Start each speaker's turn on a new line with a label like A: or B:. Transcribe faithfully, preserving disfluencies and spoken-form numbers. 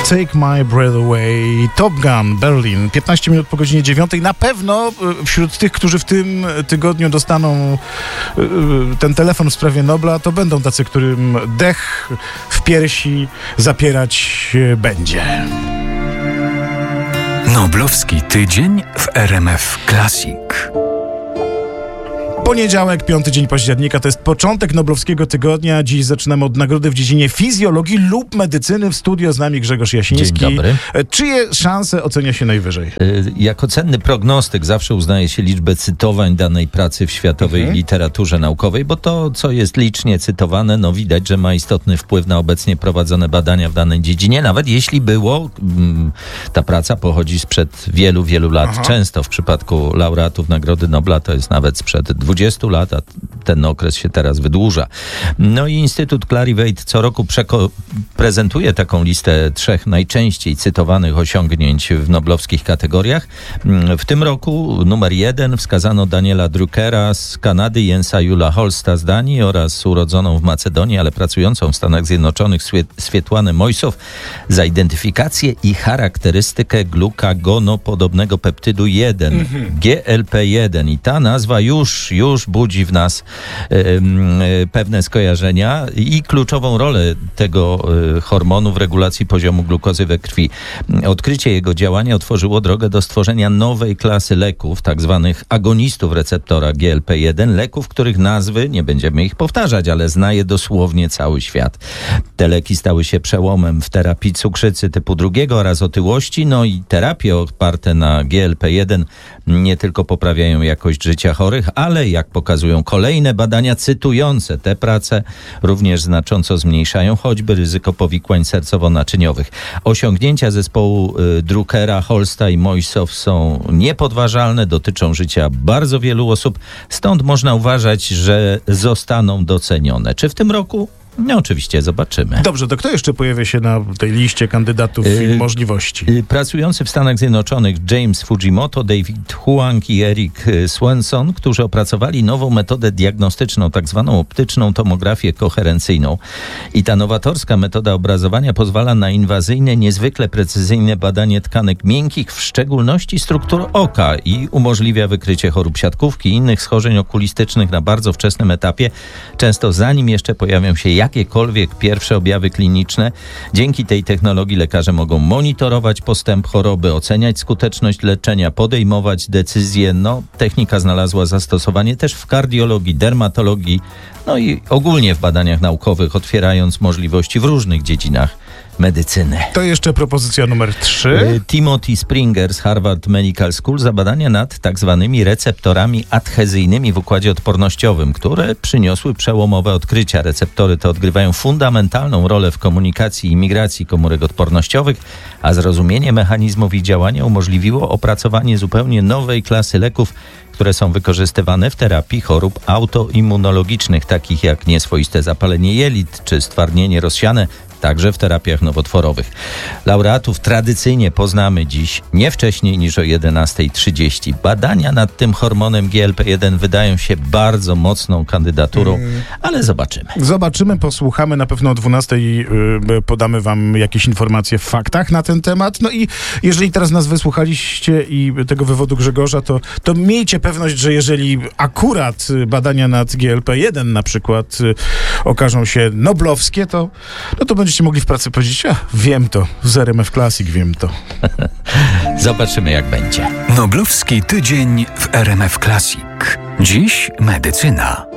A: Take My Breath Away, Top Gun, Berlin, piętnaście minut po godzinie dziewiątej. Na pewno wśród tych, którzy w tym tygodniu dostaną ten telefon w sprawie Nobla, to będą tacy, którym dech w piersi zapierać będzie.
B: Noblowski tydzień w R M F Classic.
A: Poniedziałek, piąty dzień października, to jest początek Noblowskiego tygodnia. Dziś zaczynamy od nagrody w dziedzinie fizjologii lub medycyny. W studio z nami Grzegorz Jasiński.
C: Dzień dobry.
A: Czyje szanse ocenia się najwyżej?
C: Y, jako cenny prognostyk zawsze uznaje się liczbę cytowań danej pracy w światowej mhm. literaturze naukowej, bo to, co jest licznie cytowane, no widać, że ma istotny wpływ na obecnie prowadzone badania w danej dziedzinie, nawet jeśli było, mm, ta praca pochodzi sprzed wielu, wielu lat. Aha. Często w przypadku laureatów Nagrody Nobla to jest nawet sprzed dwudziestu lat, a ten okres się teraz wydłuża. No i Instytut Clarivate co roku przeko- prezentuje taką listę trzech najczęściej cytowanych osiągnięć w noblowskich kategoriach. W tym roku numer jeden wskazano Daniela Druckera z Kanady, Jensa Jula Holsta z Danii oraz urodzoną w Macedonii, ale pracującą w Stanach Zjednoczonych Swietłanę Mojsow za identyfikację i charakterystykę glukagonopodobnego peptydu jeden, mm-hmm. G L P jeden. I ta nazwa już już budzi w nas y, y, pewne skojarzenia i kluczową rolę tego y, hormonu w regulacji poziomu glukozy we krwi. Odkrycie jego działania otworzyło drogę do stworzenia nowej klasy leków, tak zwanych agonistów receptora G L P jeden, leków, których nazwy, nie będziemy ich powtarzać, ale zna je dosłownie cały świat. Te leki stały się przełomem w terapii cukrzycy typu drugiego oraz otyłości, no i terapie oparte na G L P jeden nie tylko poprawiają jakość życia chorych, ale jak pokazują kolejne badania cytujące te prace, również znacząco zmniejszają choćby ryzyko powikłań sercowo-naczyniowych. Osiągnięcia zespołu y, Druckera, Holsta i Mojsow są niepodważalne, dotyczą życia bardzo wielu osób, stąd można uważać, że zostaną docenione. Czy w tym roku? No oczywiście, zobaczymy.
A: Dobrze, to kto jeszcze pojawia się na tej liście kandydatów i yy, możliwości?
C: Yy, pracujący w Stanach Zjednoczonych James Fujimoto, David Huang i Eric Swenson, którzy opracowali nową metodę diagnostyczną, tak zwaną optyczną tomografię koherencyjną. I ta nowatorska metoda obrazowania pozwala na inwazyjne, niezwykle precyzyjne badanie tkanek miękkich, w szczególności struktur oka, i umożliwia wykrycie chorób siatkówki i innych schorzeń okulistycznych na bardzo wczesnym etapie, często zanim jeszcze pojawią się jakiekolwiek pierwsze objawy kliniczne. Dzięki tej technologii lekarze mogą monitorować postęp choroby, oceniać skuteczność leczenia, podejmować decyzje. No, technika znalazła zastosowanie też w kardiologii, dermatologii, no i ogólnie w badaniach naukowych, otwierając możliwości w różnych dziedzinach medycyny.
A: To jeszcze propozycja numer trzy.
C: Timothy Springer z Harvard Medical School za badania nad tak zwanymi receptorami adhezyjnymi w układzie odpornościowym, które przyniosły przełomowe odkrycia. Receptory te odgrywają fundamentalną rolę w komunikacji i migracji komórek odpornościowych, a zrozumienie mechanizmów ich działania umożliwiło opracowanie zupełnie nowej klasy leków, które są wykorzystywane w terapii chorób autoimmunologicznych, takich jak nieswoiste zapalenie jelit czy stwardnienie rozsiane, także w terapiach nowotworowych. Laureatów tradycyjnie poznamy dziś nie wcześniej niż o jedenastej trzydzieści. Badania nad tym hormonem G L P jeden wydają się bardzo mocną kandydaturą, mm. ale zobaczymy.
A: Zobaczymy, posłuchamy. Na pewno o dwunastej yy, podamy wam jakieś informacje w faktach na ten temat. No i jeżeli teraz nas wysłuchaliście i tego wywodu Grzegorza, to, to miejcie pewność, że jeżeli akurat badania nad G L P jeden na przykład yy, okażą się noblowskie, to, no to będziecie mogli w pracy powiedzieć, a wiem to, z R M F Classic wiem to.
C: Zobaczymy, jak będzie.
B: Noblowski tydzień w R M F Classic. Dziś medycyna.